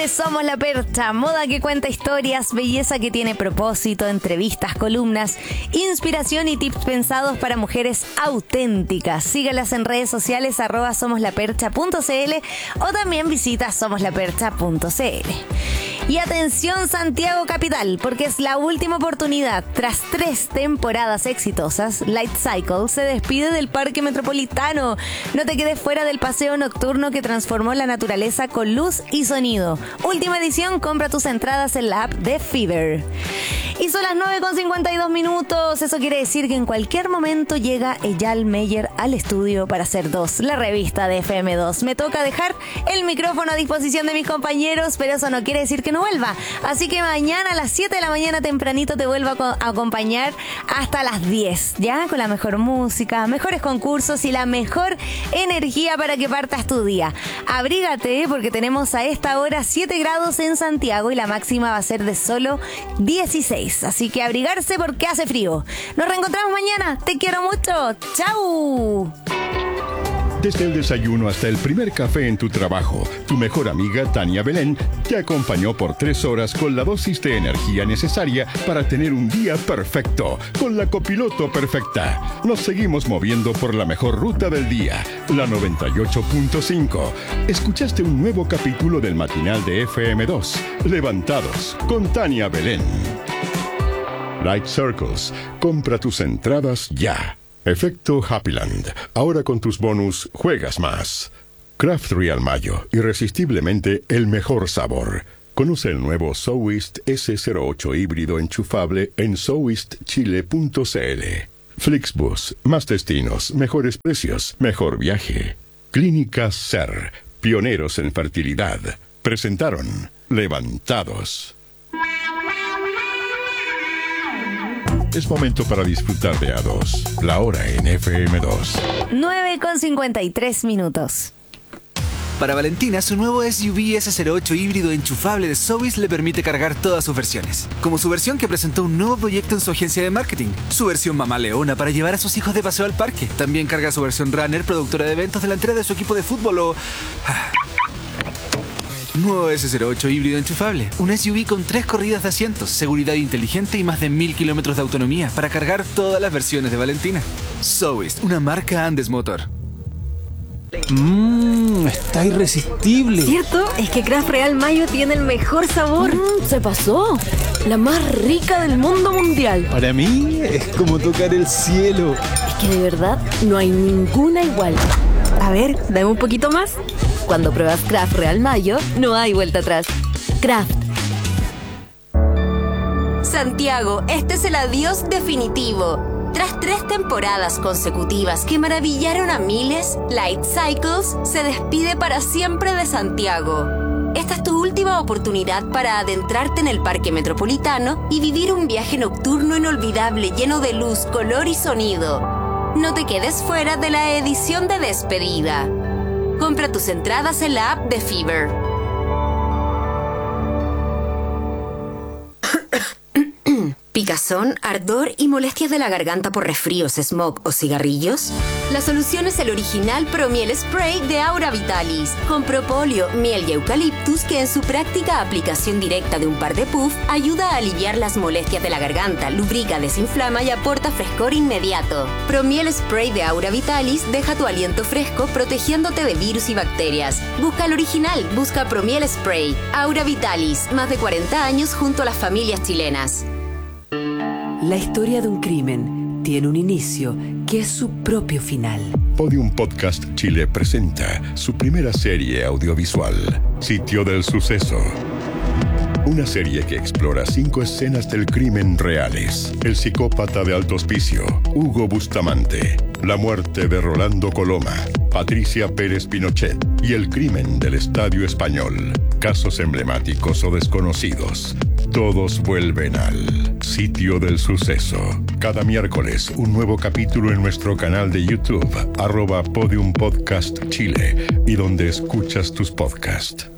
Somos La Percha, moda que cuenta historias, belleza que tiene propósito, entrevistas, columnas, inspiración y tips pensados para mujeres auténticas. Sígalas en redes sociales @somoslapercha.cl o también visita somoslapercha.cl. Y atención Santiago Capital, porque es la última oportunidad. Tras 3 temporadas exitosas, Light Cycle se despide del Parque Metropolitano. No te quedes fuera del paseo nocturno que transformó la naturaleza con luz y sonido. Última edición, compra tus entradas en la app de Fever. Y son las 9:52. Eso quiere decir que en cualquier momento llega Eyal Meyer al estudio para hacer 2, la revista de FM2. Me toca dejar el micrófono a disposición de mis compañeros, pero eso no quiere decir que no vuelva. Así que mañana a las 7 de la mañana tempranito te vuelvo a acompañar hasta las 10, ¿ya? Con la mejor música, mejores concursos y la mejor energía para que partas tu día. Abrígate porque tenemos a esta hora 7 grados en Santiago y la máxima va a ser de solo 16. Así que abrigarse porque hace frío. Nos reencontramos mañana. Te quiero mucho. ¡Chau! Desde el desayuno hasta el primer café en tu trabajo, tu mejor amiga Tania Belén te acompañó por 3 horas con la dosis de energía necesaria para tener un día perfecto, con la copiloto perfecta. Nos seguimos moviendo por la mejor ruta del día, la 98.5. Escuchaste un nuevo capítulo del matinal de FM2, Levantados, con Tania Belén. Light Circles, compra tus entradas ya. Efecto Happyland, ahora con tus bonus juegas más. Craft Real Mayo, irresistiblemente el mejor sabor. Conoce el nuevo Soist S08 híbrido enchufable en soistchile.cl. Flixbus, más destinos, mejores precios, mejor viaje. Clínica SER, pioneros en fertilidad. Presentaron Levantados. Es momento para disfrutar de A2, la hora en FM2. 9:53. Para Valentina, su nuevo SUV S08 híbrido enchufable de Sobeys le permite cargar todas sus versiones. Como su versión que presentó un nuevo proyecto en su agencia de marketing. Su versión Mamá Leona para llevar a sus hijos de paseo al parque. También carga su versión Runner, productora de eventos delantera de su equipo de fútbol o... Nuevo S08 híbrido enchufable. Un SUV con 3 corridas de asientos, seguridad inteligente y más de 1000 kilómetros de autonomía para cargar todas las versiones de Valentina. Sobeys, una marca Andes Motor. Está irresistible. ¿Cierto? Es que Craft Real Mayo tiene el mejor sabor. Se pasó. La más rica del mundo mundial. Para mí es como tocar el cielo. Es que de verdad no hay ninguna igual. A ver, dame un poquito más. Cuando pruebas Craft Real Mayo, no hay vuelta atrás. Craft. Santiago, este es el adiós definitivo. Tras 3 temporadas consecutivas que maravillaron a miles, Light Cycles se despide para siempre de Santiago. Esta es tu última oportunidad para adentrarte en el Parque Metropolitano y vivir un viaje nocturno inolvidable lleno de luz, color y sonido. No te quedes fuera de la edición de despedida. Compra tus entradas en la app de Fever. ¿Picazón, ardor y molestias de la garganta por resfríos, smog o cigarrillos? La solución es el original Promiel Spray de Aura Vitalis, con propóleo, miel y eucaliptus que en su práctica aplicación directa de un par de puff ayuda a aliviar las molestias de la garganta, lubrica, desinflama y aporta frescor inmediato. Promiel Spray de Aura Vitalis deja tu aliento fresco protegiéndote de virus y bacterias. Busca el original, busca Promiel Spray. Aura Vitalis, más de 40 años junto a las familias chilenas. La historia de un crimen tiene un inicio que es su propio final. Podium Podcast Chile presenta su primera serie audiovisual, Sitio del Suceso. Una serie que explora 5 escenas del crimen reales. El psicópata de Alto Hospicio, Hugo Bustamante. La muerte de Rolando Coloma, Patricia Pérez Pinochet. Y el crimen del Estadio Español. Casos emblemáticos o desconocidos. Todos vuelven al Sitio del Suceso. Cada miércoles, un nuevo capítulo en nuestro canal de YouTube, @Podium Podcast Chile, y donde escuchas tus podcasts.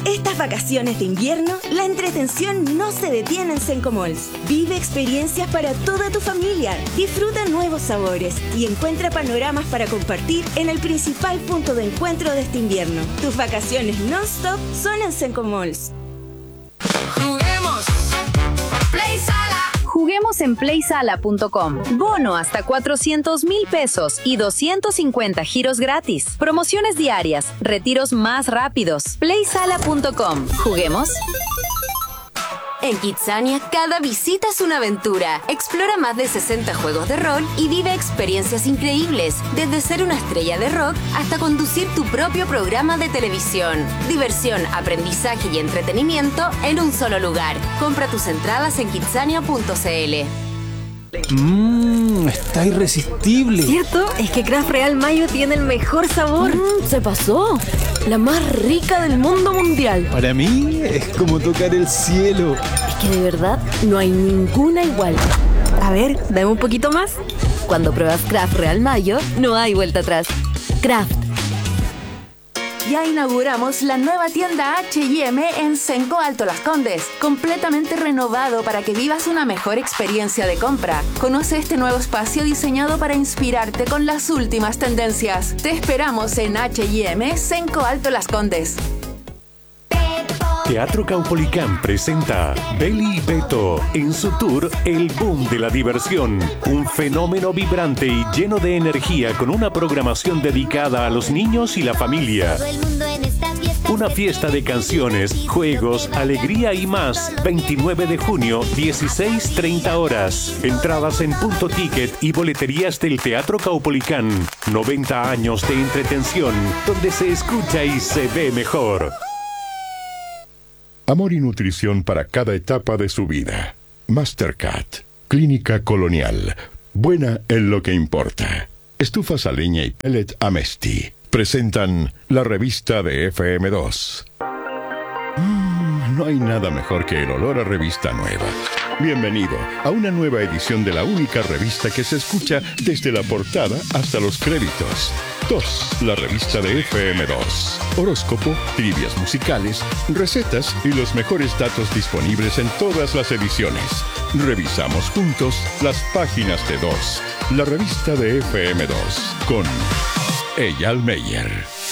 Estas vacaciones de invierno, la entretención no se detiene en Senco Malls. Vive experiencias para toda tu familia, disfruta nuevos sabores y encuentra panoramas para compartir en el principal punto de encuentro de este invierno. Tus vacaciones non-stop son en Senco Malls. ¡Juguemos! ¡Play Sala! Juguemos en playsala.com. Bono hasta 400,000 pesos y 250 giros gratis. Promociones diarias, retiros más rápidos. Playsala.com. ¿Juguemos? En Kidzania, cada visita es una aventura. Explora más de 60 juegos de rol y vive experiencias increíbles, desde ser una estrella de rock hasta conducir tu propio programa de televisión. Diversión, aprendizaje y entretenimiento en un solo lugar. Compra tus entradas en kidzania.cl. Está irresistible. ¿Cierto? Es que Kraft Real Mayo tiene el mejor sabor. Se pasó. La más rica del mundo mundial. Para mí es como tocar el cielo. Es que de verdad no hay ninguna igual. A ver, dame un poquito más. Cuando pruebas Kraft Real Mayo, no hay vuelta atrás. Kraft. Ya inauguramos la nueva tienda H&M en Senco Alto Las Condes, completamente renovado para que vivas una mejor experiencia de compra. Conoce este nuevo espacio diseñado para inspirarte con las últimas tendencias. Te esperamos en H&M Senco Alto Las Condes. Teatro Caupolicán presenta Beli y Beto en su tour El Boom de la Diversión. Un fenómeno vibrante y lleno de energía con una programación dedicada a los niños y la familia. Una fiesta de canciones, juegos, alegría y más. 29 de junio, 16:30 horas. Entradas en Punto Ticket y boleterías del Teatro Caupolicán. 90 años de entretención, donde se escucha y se ve mejor. Amor y nutrición para cada etapa de su vida. Mastercat. Clínica Colonial. Buena en lo que importa. Estufas a leña y pellet Amesti. Presentan la revista de FM2. No hay nada mejor que el olor a revista nueva. Bienvenido a una nueva edición de la única revista que se escucha desde la portada hasta los créditos. TOS, la revista de FM2. Horóscopo, trivias musicales, recetas y los meyores datos disponibles en todas las ediciones. Revisamos juntos las páginas de DOS, la revista de FM2, con Eyal Meyer.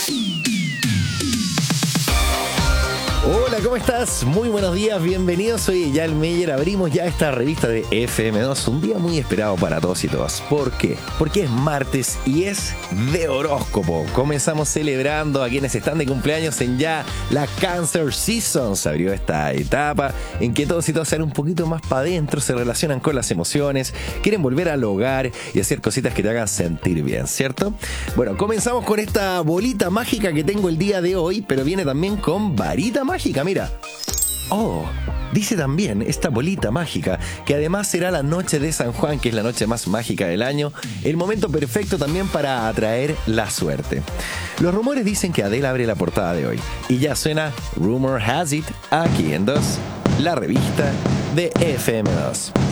Hola, ¿cómo estás? Muy buenos días, bienvenidos. Soy Eyal Meyer. Abrimos ya esta revista de FM2, un día muy esperado para todos y todas. ¿Por qué? Porque es martes y es de horóscopo. Comenzamos celebrando a quienes están de cumpleaños en ya la Cancer Season. Se abrió esta etapa en que todos y todas salen un poquito más para adentro, se relacionan con las emociones, quieren volver al hogar y hacer cositas que te hagan sentir bien, ¿cierto? Bueno, comenzamos con esta bolita mágica que tengo el día de hoy, pero viene también con varita mágica, mira. Oh, dice también esta bolita mágica que además será la noche de San Juan, que es la noche más mágica del año, el momento perfecto también para atraer la suerte. Los rumores dicen que Adele abre la portada de hoy y ya suena Rumor Has It aquí en DOS, la revista de FM2.